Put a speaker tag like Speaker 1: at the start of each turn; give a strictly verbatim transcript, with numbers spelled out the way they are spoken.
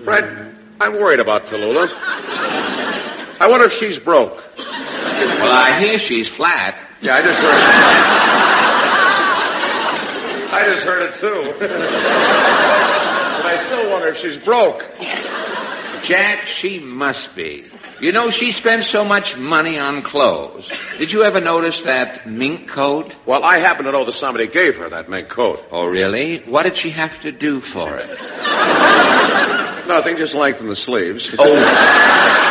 Speaker 1: Fred, I'm worried about Tallulah. I wonder if she's broke.
Speaker 2: Well, I hear she's flat.
Speaker 1: Yeah, I just heard it. I just heard it, too. But I still wonder if she's broke.
Speaker 2: Jack, she must be. You know, she spends so much money on clothes. Did you ever notice that mink coat?
Speaker 1: Well, I happen to know that somebody gave her that mink coat.
Speaker 2: Oh, really? What did she have to do for it?
Speaker 1: Nothing, just lengthen the sleeves.
Speaker 2: Oh.